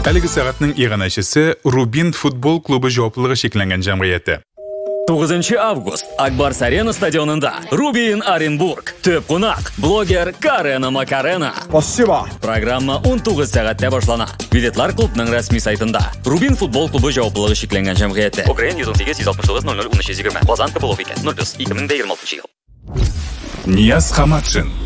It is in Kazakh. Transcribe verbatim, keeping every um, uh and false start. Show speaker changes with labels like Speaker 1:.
Speaker 1: Әлігі сағатның иғанашысы Рубин футбол клубы жауаплылығы шекленген жамғияты.
Speaker 2: тоғызыншы август Акбарс Арена стадионында Рубин Оренбург. Төп қонақ блогер Карена Макарена.
Speaker 3: Спасибо.
Speaker 2: Программа он тоғыз сағатта башлана. Билетлар клубның рәсми сайтында. Рубин футбол клубы жауаплылығы шекленген жамғияты. Украин йөз он сегіз йөз алтмыш тоғыз ноль ноль он үч йөз егерме. Лазан Копылов екен. ноль плюс екі мың жиырма алтыншы жыл.
Speaker 1: Нияз Хаматшин.